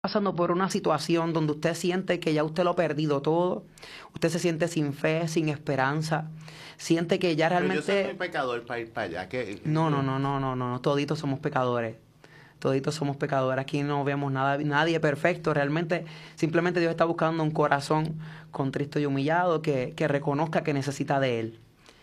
pasando por una situación donde usted siente que ya usted lo ha perdido todo, usted se siente sin fe, sin esperanza, siente que ya Pero yo soy realmente... muy pecador para ir para allá. No, toditos somos pecadores. Toditos somos pecadores. Aquí no vemos nadie perfecto. Realmente, simplemente Dios está buscando un corazón contrito y humillado que reconozca que necesita de Él.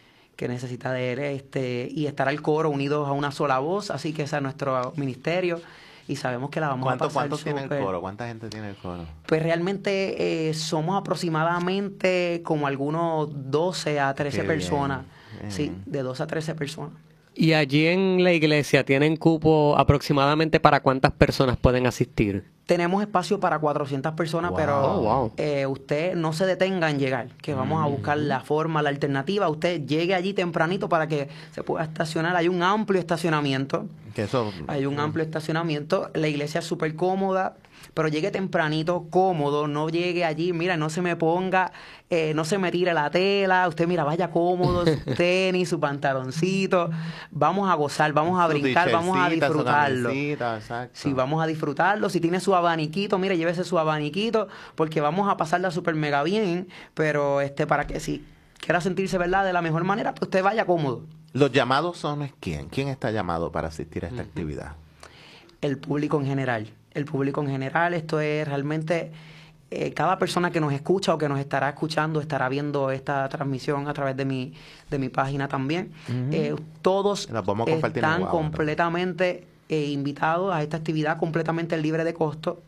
Y estar al coro unidos a una sola voz. Así que ese es nuestro ministerio y sabemos que la vamos a pasar ¿Cuántos tiene el súper. coro? ¿Cuánta gente tiene el coro? Pues realmente somos aproximadamente como algunos 12 a 13 Qué personas. bien. Sí, de 12 a 13 personas. Y allí en la iglesia tienen cupo aproximadamente para cuántas personas pueden asistir. Tenemos espacio para 400 personas, Wow. pero usted no se detenga en llegar, que vamos a buscar la forma, la alternativa. Usted llegue allí tempranito para que se pueda estacionar. Hay un amplio estacionamiento. Hay un amplio estacionamiento. La iglesia es súper cómoda, pero llegue tempranito, cómodo. No llegue allí, mira, no se me ponga, no se me tire la tela. Usted, mira, vaya cómodo, su tenis, su pantaloncito. Vamos a gozar, vamos a brincar, vamos a disfrutarlo. Sí, vamos a disfrutarlo. Si tiene su abaniquito, mire, llévese su abaniquito, porque vamos a pasarla súper mega bien, pero para que si quiera sentirse, ¿verdad?, de la mejor manera, pues usted vaya cómodo. ¿Los llamados son quién? ¿Quién está llamado para asistir a esta actividad? El público en general. El público en general, esto es realmente... cada persona que nos escucha o que nos estará escuchando estará viendo esta transmisión a través de mi página también. Todos están completamente invitados a esta actividad completamente libre de costo.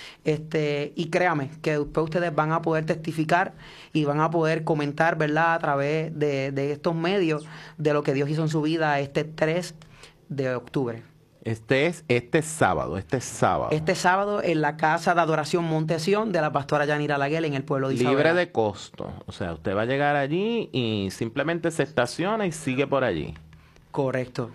Y créame que después ustedes van a poder testificar y van a poder comentar, ¿verdad?, a través de estos medios de lo que Dios hizo en su vida este 3 de octubre. Este sábado. Este sábado en la Casa de Adoración Monte Sión de la pastora Yanira Laguel en el pueblo de Isabela. Libre de costo. O sea, usted va a llegar allí y simplemente se estaciona y sigue por allí. Correcto.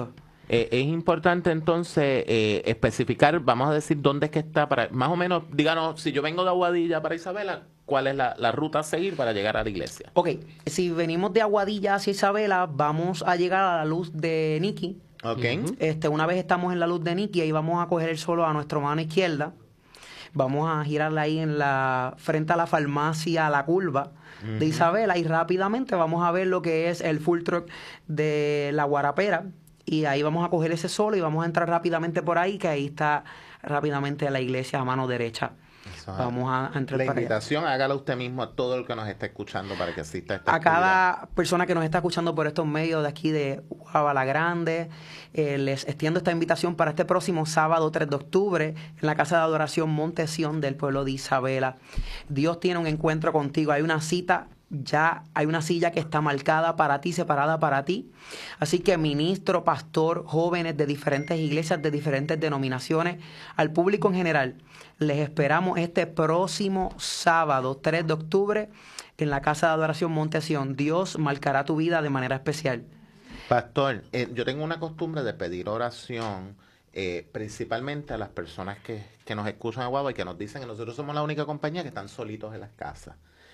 Es importante entonces especificar, vamos a decir, dónde es que está, para más o menos, díganos, si yo vengo de Aguadilla para Isabela, ¿cuál es la ruta a seguir para llegar a la iglesia? Ok, si venimos de Aguadilla hacia Isabela, vamos a llegar a la luz de Nicky. Okay. Una vez estamos en la luz de Nicky, ahí vamos a coger el solo a nuestra mano izquierda. Vamos a girarla ahí frente a la farmacia La Curva de Isabela y rápidamente vamos a ver lo que es el full truck de La Guarapera. Y ahí vamos a coger ese solo y vamos a entrar rápidamente por ahí, que ahí está rápidamente la iglesia a mano derecha. Vamos a entrar la para invitación, allá. Hágala usted mismo a todo el que nos está escuchando para que asista a esta actividad. Cada persona que nos está escuchando por estos medios de aquí de Guabala Grande, les extiendo esta invitación para este próximo sábado 3 de octubre en la Casa de Adoración Monte Sión del pueblo de Isabela. Dios tiene un encuentro contigo, hay una cita. Ya hay una silla que está marcada para ti, separada para ti. Así que ministro, pastor, jóvenes de diferentes iglesias, de diferentes denominaciones, al público en general, les esperamos este próximo sábado, 3 de octubre, en la Casa de Adoración Monte Sión. Dios marcará tu vida de manera especial. Pastor, yo tengo una costumbre de pedir oración, principalmente a las personas que nos escuchan a Guagua y que nos dicen que nosotros somos la única compañía que están solitos en las casas.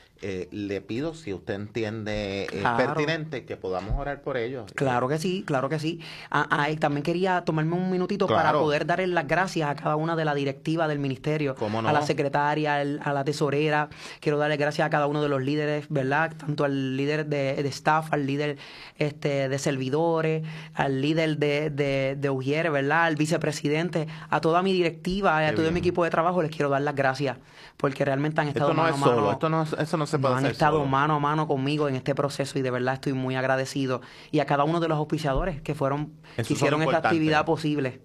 Le pido, si usted entiende pertinente, que podamos orar por ellos. Claro que sí. También quería tomarme un minutito para poder darle las gracias a cada una de la directiva del ministerio, a la secretaria, a la tesorera. Quiero darle gracias a cada uno de los líderes, ¿verdad? Tanto al líder de staff, al líder de servidores, al líder de Ujier, ¿verdad? Al vicepresidente, a toda mi directiva, a todo mi equipo de trabajo, les quiero dar las gracias, porque realmente han estado mano a mano. Eso no se puede hacer. Han estado mano a mano conmigo en este proceso y de verdad estoy muy agradecido. Y a cada uno de los auspiciadores que hicieron esta actividad posible.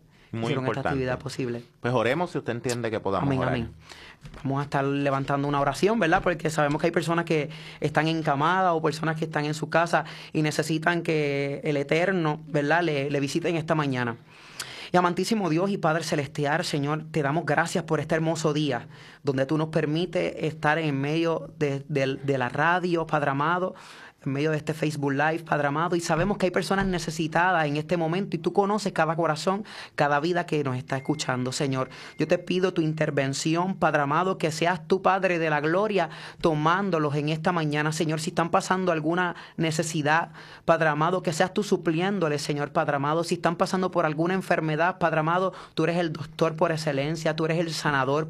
Pues oremos si usted entiende que podamos orar. Amén. Vamos a estar levantando una oración, ¿verdad? Porque sabemos que hay personas que están encamadas o personas que están en su casa y necesitan que el Eterno, ¿verdad?, le visiten esta mañana. Y amantísimo Dios y Padre Celestial, Señor, te damos gracias por este hermoso día, donde tú nos permites estar en medio de la radio, Padre amado, en medio de este Facebook Live, Padre amado, y sabemos que hay personas necesitadas en este momento y tú conoces cada corazón, cada vida que nos está escuchando, Señor. Yo te pido tu intervención, Padre amado, que seas tu Padre de la gloria tomándolos en esta mañana, Señor. Si están pasando alguna necesidad, Padre amado, que seas tú supliéndoles, Señor, Padre amado. Si están pasando por alguna enfermedad, Padre amado, tú eres el doctor por excelencia, tú eres el sanador,